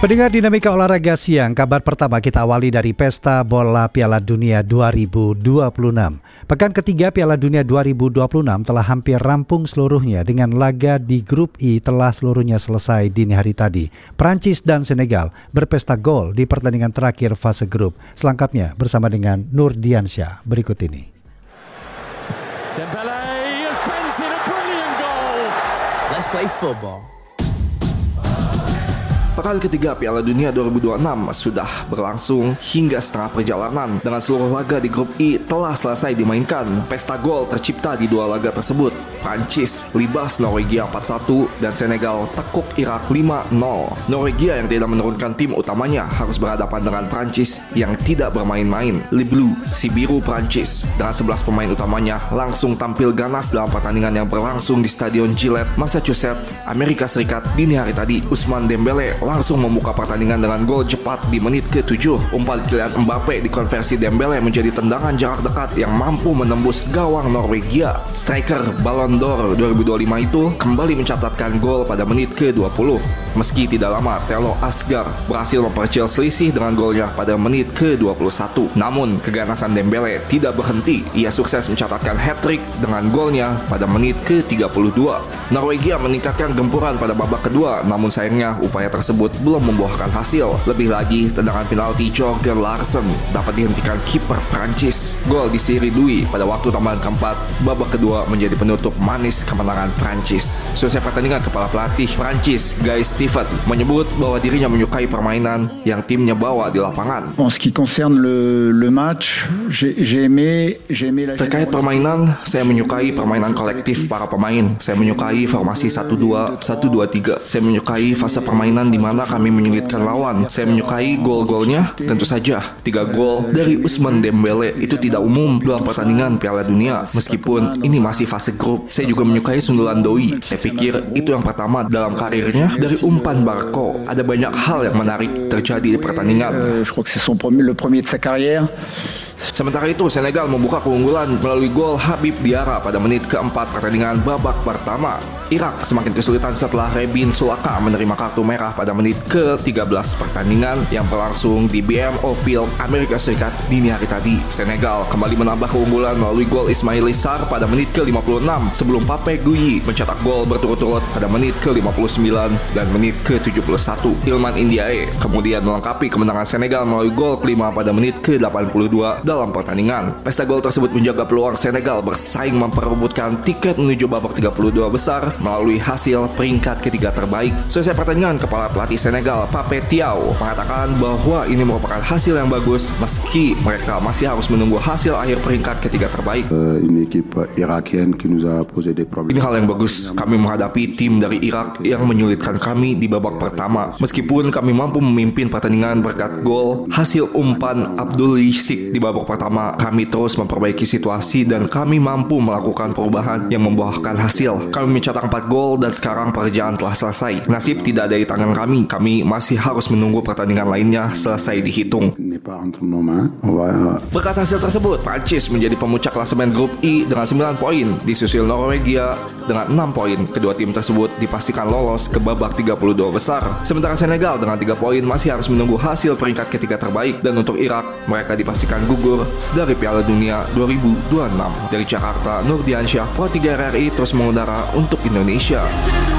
Pendengar Dinamika Olahraga Siang, kabar pertama kita awali dari Pesta Bola Piala Dunia 2026. Pekan ketiga Piala Dunia 2026 telah hampir rampung seluruhnya dengan laga di grup I telah seluruhnya selesai dini hari tadi. Prancis dan Senegal berpesta gol di pertandingan terakhir fase grup. Selengkapnya bersama dengan Nur Diansyah berikut ini. Dembele has penned in a brilliant goal. Let's play football. Pekan ketiga Piala Dunia 2026 sudah berlangsung hingga setengah perjalanan. Dengan seluruh laga di grup I telah selesai dimainkan. Pesta gol tercipta di dua laga tersebut. Prancis libas Norwegia 4-1 dan Senegal tekuk Irak 5-0. Norwegia yang tidak menurunkan tim utamanya harus berhadapan dengan Prancis yang tidak bermain-main. Les Bleus, si biru Prancis, dengan 11 pemain utamanya langsung tampil ganas dalam pertandingan yang berlangsung di Stadion Gillette, Massachusetts, Amerika Serikat dini hari tadi. Ousmane Dembele langsung membuka pertandingan dengan gol cepat di menit ke-7. Umpan Kylian Mbappe dikonversi Dembele menjadi tendangan jarak dekat yang mampu menembus gawang Norwegia. Striker Ballon d'Or 2025 itu kembali mencatatkan gol pada menit ke-20. Meski tidak lama, Thelo Asgar berhasil memperkecil selisih dengan golnya pada menit ke-21. Namun, keganasan Dembele tidak berhenti. Ia sukses mencatatkan hat-trick dengan golnya pada menit ke-32. Norwegia meningkatkan gempuran pada babak kedua, namun sayangnya upaya tersebut belum membuahkan hasil. Lebih lagi, tendangan penalti Jorgen Larsen dapat dihentikan kiper Prancis. Gol di seri Dui pada waktu tambahan keempat babak kedua menjadi penutup manis kemenangan Prancis. Selesai pertandingan, kepala pelatih Prancis Guy Stephen menyebut bahwa dirinya menyukai permainan yang timnya bawa di lapangan. En ce qui concerne le match, j'ai aimé la Terkait permainan, saya menyukai permainan kolektif para pemain. Saya menyukai formasi 1-2, 1-2-3. Saya menyukai fase permainan di mana kami menyulitkan lawan. Saya menyukai gol-golnya. Tentu saja, 3 gol dari Ousmane Dembele itu tidak umum dalam pertandingan Piala Dunia. Meskipun ini masih fase grup, saya juga menyukai sundulan Doi. Saya pikir itu yang pertama dalam karirnya dari umpan Barco. Ada banyak hal yang menarik terjadi di pertandingan. Je crois que c'est le premier de sa carrière. Sementara itu, Senegal membuka keunggulan melalui gol Habib Diarra pada menit keempat pertandingan babak pertama. Irak semakin kesulitan setelah Rebin Sulaka menerima kartu merah pada menit ke-13 pertandingan yang berlangsung di BMO Field, Amerika Serikat dini hari tadi. Senegal kembali menambah keunggulan melalui gol Ismail Sarr pada menit ke-56 sebelum Pape Gueye mencetak gol berturut-turut pada menit ke-59 dan menit ke-71. Iliman Ndiaye kemudian melengkapi kemenangan Senegal melalui gol kelima pada menit ke-82 dalam pertandingan. Pesta gol tersebut menjaga peluang Senegal bersaing memperebutkan tiket menuju babak 32 besar melalui hasil peringkat ketiga terbaik. Selesai pertandingan, kepala pelatih Senegal Pape Thiaw mengatakan bahwa ini merupakan hasil yang bagus meski mereka masih harus menunggu hasil akhir peringkat ketiga terbaik. Ini hal yang bagus. Kami menghadapi tim dari Irak yang menyulitkan kami di babak pertama. Meskipun kami mampu memimpin pertandingan berkat gol hasil umpan Abdul Yisik di babak pertama, kami terus memperbaiki situasi dan kami mampu melakukan perubahan yang membuahkan hasil. Kami mencetak 4 gol dan sekarang pekerjaan telah selesai. Nasib tidak ada di tangan kami. Kami masih harus menunggu pertandingan lainnya selesai dihitung. Berkat hasil tersebut, Prancis menjadi pemuncak klasemen grup I dengan 9 poin, disusul Norwegia dengan 6 poin. Kedua tim tersebut dipastikan lolos ke babak 32 besar. Sementara Senegal dengan 3 poin masih harus menunggu hasil peringkat ketiga terbaik, dan untuk Irak, mereka dipastikan gugur dari Piala Dunia 2026. Dari Jakarta, Nur Diansyah, Pro 3 RRI terus mengudara untuk Indonesia.